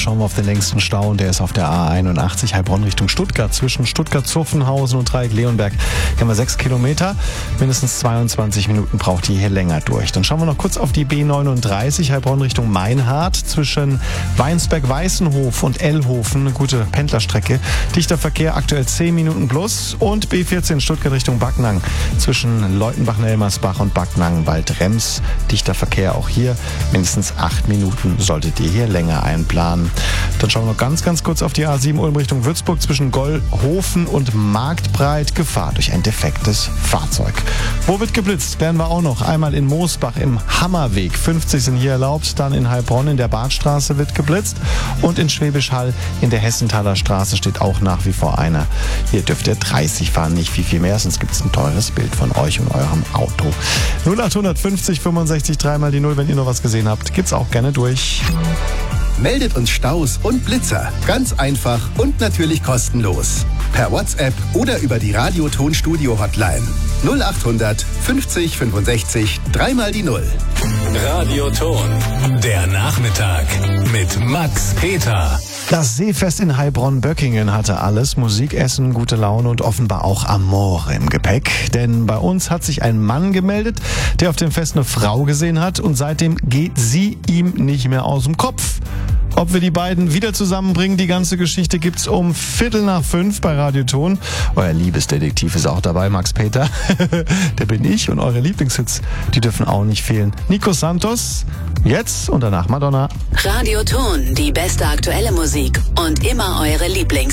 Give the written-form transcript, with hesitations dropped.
schauen wir auf den längsten Stau und der ist auf der A81 Heilbronn Richtung Stuttgart. Zwischen Stuttgart-Zuffenhausen und Dreieck-Leonberg haben wir 6 Kilometer. Mindestens 22 Minuten braucht ihr hier länger durch. Dann schauen wir noch kurz auf die B39 Heilbronn Richtung Meinhardt. Zwischen Weinsberg-Weißenhof und Ellhofen eine gute Pendlerstrecke. Dichter Verkehr aktuell 10 Minuten plus. Und B14 Stuttgart Richtung Backnang. Zwischen Leutenbach-Nelmersbach und Backnang-Waldrems. Dichter Verkehr auch hier. Mindestens 8 Minuten solltet ihr hier länger einplanen. Dann schauen wir noch ganz kurz auf die A7 Ulm Richtung Würzburg. Zwischen Gollhofen und Marktbreit Gefahr durch ein defektes Fahrzeug. Wo wird geblitzt? Klären wir auch noch. Einmal in Moosbach im Hammerweg. 50 sind hier erlaubt. Dann in Heilbronn in der Badstraße wird geblitzt. Und in Schwäbisch Hall in der Hessenthaler Straße steht auch nach wie vor einer. Hier dürft ihr 30 fahren, nicht viel mehr, sonst gibt es ein teures Bild von euch und eurem Auto. 0850 65 3 mal die 0, wenn ihr noch was gesehen habt. Gibt's auch gerne durch. Meldet uns Staus und Blitzer. Ganz einfach und natürlich kostenlos. Per WhatsApp oder über die Radio-Ton-Studio-Hotline. 0800 50 65 3 mal die 0. Radioton. Der Nachmittag mit Max Peter. Das Seefest in Heilbronn-Böckingen hatte alles. Musik, Essen, gute Laune und offenbar auch Amore im Gepäck. Denn bei uns hat sich ein Mann gemeldet, der auf dem Fest eine Frau gesehen hat und seitdem geht sie ihm nicht mehr aus dem Kopf. Ob wir die beiden wieder zusammenbringen, die ganze Geschichte gibt's um 4:45 bei Radioton. Euer Liebesdetektiv ist auch dabei, Max Peter. Der bin ich und eure Lieblingshits, die dürfen auch nicht fehlen. Nico Santos, jetzt und danach Madonna. Radioton, die beste aktuelle Musik und immer eure Lieblingshits.